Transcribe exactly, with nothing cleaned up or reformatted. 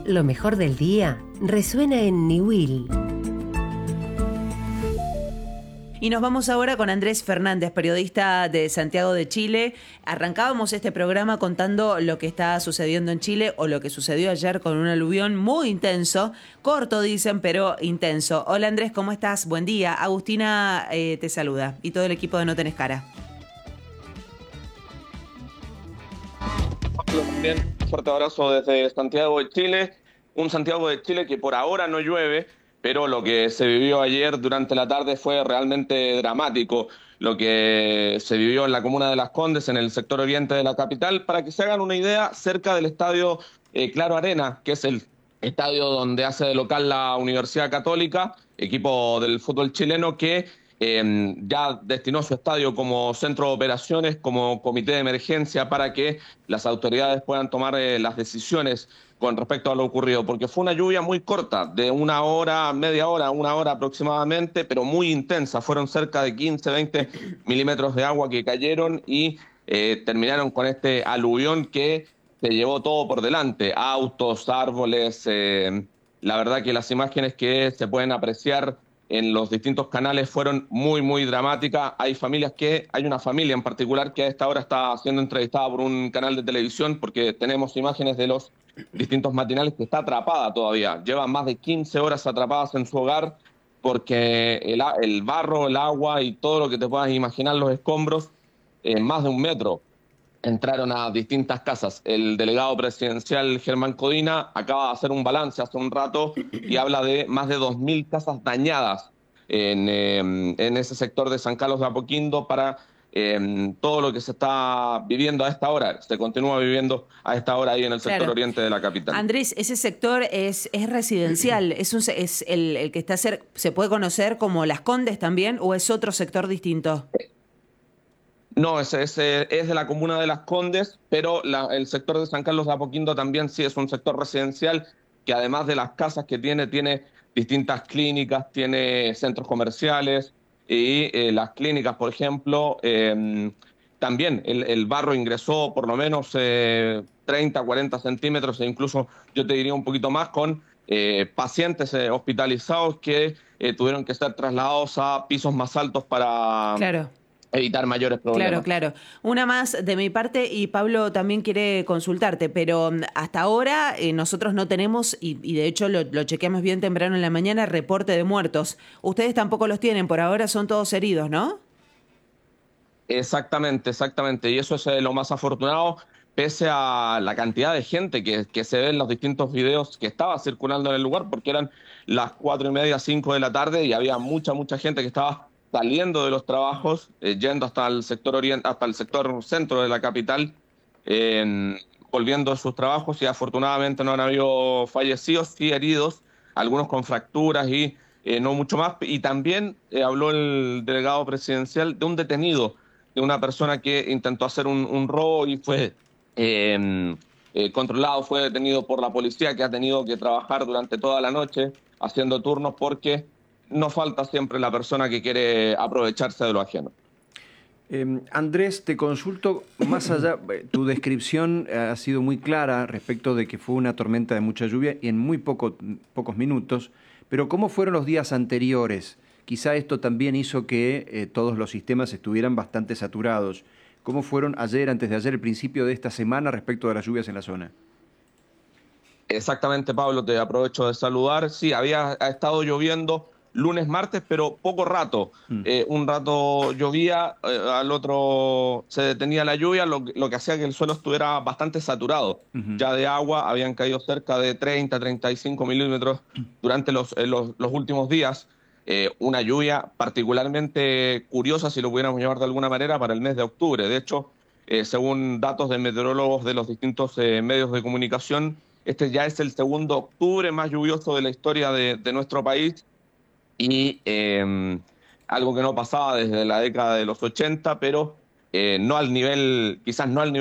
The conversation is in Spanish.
Lo mejor del día resuena en Niwil. Y nos vamos ahora con Andrés Fernández, periodista de Santiago de Chile. Arrancábamos este programa contando lo que está sucediendo en Chile o lo que sucedió ayer con un aluvión muy intenso, corto dicen, pero intenso. Hola Andrés, ¿cómo estás? Buen día. Agustina eh, te saluda y todo el equipo de No Tenés Cara. Bien, un fuerte abrazo desde Santiago de Chile, un Santiago de Chile que por ahora no llueve, pero lo que se vivió ayer durante la tarde fue realmente dramático, lo que se vivió en la comuna de Las Condes, en el sector oriente de la capital. Para que se hagan una idea, cerca del estadio eh, Claro Arena, que es el estadio donde hace de local la Universidad Católica, equipo del fútbol chileno que Eh, ya destinó su estadio como centro de operaciones, como comité de emergencia para que las autoridades puedan tomar eh, las decisiones con respecto a lo ocurrido, porque fue una lluvia muy corta, de una hora, media hora, una hora aproximadamente, pero muy intensa. Fueron cerca de quince, veinte milímetros de agua que cayeron y eh, terminaron con este aluvión que se llevó todo por delante, autos, árboles. Eh, la verdad que las imágenes que se pueden apreciar en los distintos canales fueron muy, muy dramáticas. Hay familias que, hay una familia en particular que a esta hora está siendo entrevistada por un canal de televisión porque tenemos imágenes de los distintos matinales que está atrapada todavía. Lleva más de quince horas atrapadas en su hogar porque el, el barro, el agua y todo lo que te puedas imaginar, los escombros, en más de un metro entraron a distintas casas. El delegado presidencial Germán Codina acaba de hacer un balance hace un rato y habla de más de dos mil casas dañadas en, eh, en ese sector de San Carlos de Apoquindo para eh, todo lo que se está viviendo a esta hora. Se continúa viviendo a esta hora ahí en el sector Claro. oriente de la capital. Andrés, ese sector es, es residencial, es, un, es el, el que está cerca, ¿se puede conocer como Las Condes también o es otro sector distinto? No, es, es, es de la comuna de Las Condes, pero la, el sector de San Carlos de Apoquindo también sí es un sector residencial que además de las casas que tiene, tiene distintas clínicas, tiene centros comerciales y eh, las clínicas, por ejemplo, eh, también el, el barro ingresó por lo menos eh, treinta, cuarenta centímetros e incluso yo te diría un poquito más con eh, pacientes eh, hospitalizados que eh, tuvieron que ser trasladados a pisos más altos para... Claro. evitar mayores problemas. Claro, claro. Una más de mi parte y Pablo también quiere consultarte, pero hasta ahora eh, nosotros no tenemos, y, y de hecho lo, lo chequeamos bien temprano en la mañana, reporte de muertos. Ustedes tampoco los tienen, por ahora son todos heridos, ¿no? Exactamente, exactamente. Y eso es eh, lo más afortunado, pese a la cantidad de gente que, que se ve en los distintos videos que estaba circulando en el lugar, porque eran las cuatro y media, cinco de la tarde y había mucha, mucha gente que estaba saliendo de los trabajos, eh, yendo hasta el sector oriente, hasta el sector centro de la capital, eh, volviendo a sus trabajos y afortunadamente no han habido fallecidos, sí heridos, algunos con fracturas y eh, no mucho más. Y también eh, habló el delegado presidencial de un detenido, de una persona que intentó hacer un, un robo y fue eh, eh, controlado, fue detenido por la policía, que ha tenido que trabajar durante toda la noche haciendo turnos porque no falta siempre la persona que quiere aprovecharse de lo ajeno. Eh, Andrés, te consulto más allá, tu descripción ha sido muy clara respecto de que fue una tormenta de mucha lluvia y en muy poco, pocos minutos, pero ¿cómo fueron los días anteriores? Quizá esto también hizo que eh, todos los sistemas estuvieran bastante saturados. ¿Cómo fueron ayer, antes de ayer, el principio de esta semana respecto de las lluvias en la zona? Exactamente, Pablo, te aprovecho de saludar. Sí, había ha estado lloviendo lunes, martes, pero poco rato. Mm. Eh, un rato llovía, eh, al otro se detenía la lluvia, lo, lo que hacía que el suelo estuviera bastante saturado. Uh-huh. Ya de agua habían caído cerca de treinta, treinta y cinco milímetros durante los, eh, los, los últimos días. Eh, una lluvia particularmente curiosa, si lo pudiéramos llamar de alguna manera, para el mes de octubre. De hecho, eh, según datos de meteorólogos de los distintos eh, medios de comunicación, este ya es el segundo octubre más lluvioso de la historia de, de nuestro país y eh, algo que no pasaba desde la década de los ochenta, pero eh, no al nivel, quizás no al nivel